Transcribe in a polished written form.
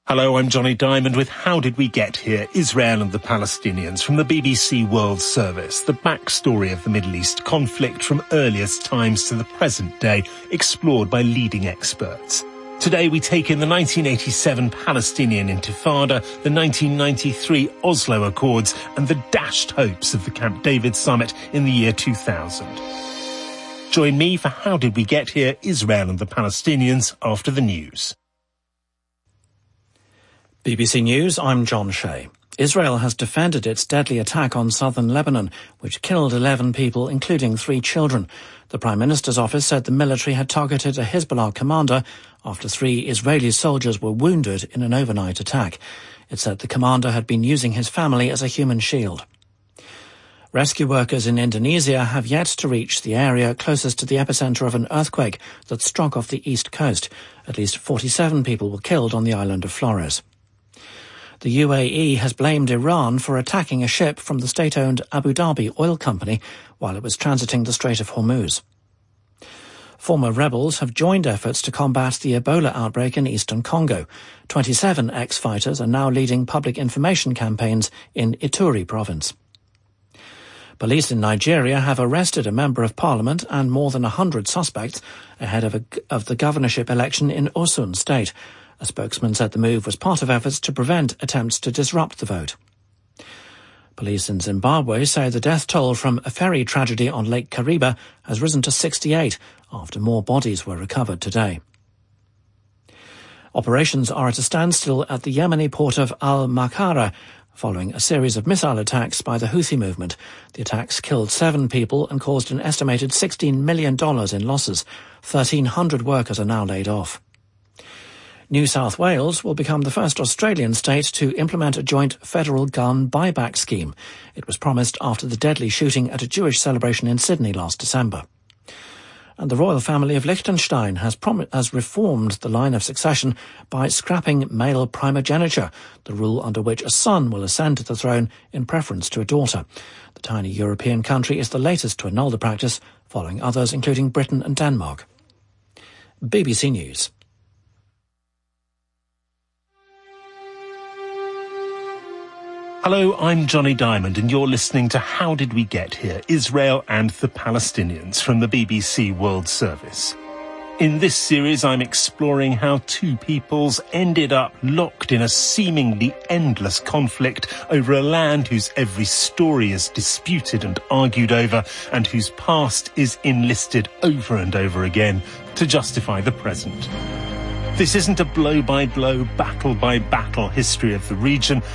Hello, I'm Johnny Diamond with How Did We Get Here? Israel and the Palestinians from the BBC World Service. The backstory of the Middle East conflict from earliest times to the present day, explored by leading experts. Today we take in the 1987 Palestinian Intifada, the 1993 Oslo Accords, and the dashed hopes of the Camp David summit in the year 2000. Join me for How Did We Get Here? Israel and the Palestinians after the news. BBC News, I'm John Shea. Israel has defended its deadly attack on southern Lebanon, which killed 11 people, including 3 children. The Prime Minister's office said the military had targeted a Hezbollah commander after 3 Israeli soldiers were wounded in an overnight attack. It said the commander had been using his family as a human shield. Rescue workers in Indonesia have yet to reach the area closest to the epicenter of an earthquake that struck off the east coast. At least 47 people were killed on the island of Flores. The UAE has blamed Iran for attacking a ship from the state-owned Abu Dhabi oil company while it was transiting the Strait of Hormuz. Former rebels have joined efforts to combat the Ebola outbreak in eastern Congo. 27 ex-fighters are now leading public information campaigns in Ituri province. Police in Nigeria have arrested a member of parliament and more than 100 suspects ahead of the governorship election in Osun state. A spokesman said the move was part of efforts to prevent attempts to disrupt the vote. Police in Zimbabwe say the death toll from a ferry tragedy on Lake Kariba has risen to 68 after more bodies were recovered today. Operations are at a standstill at the Yemeni port of Al-Makara following a series of missile attacks by the Houthi movement. The attacks killed 7 people and caused an estimated $16 million in losses. 1,300 workers are now laid off. New South Wales will become the first Australian state to implement a joint federal gun buyback scheme. It was promised after the deadly shooting at a Jewish celebration in Sydney last December. And the royal family of Liechtenstein has reformed the line of succession by scrapping male primogeniture, the rule under which a son will ascend to the throne in preference to a daughter. The tiny European country is the latest to annul the practice, following others including Britain and Denmark. BBC News. Hello, I'm Johnny Diamond and you're listening to How Did We Get Here? Israel and the Palestinians from the BBC World Service. In this series, I'm exploring how 2 peoples ended up locked in a seemingly endless conflict over a land whose every story is disputed and argued over and whose past is enlisted over and over again to justify the present. This isn't a blow-by-blow, battle-by-battle history of the region,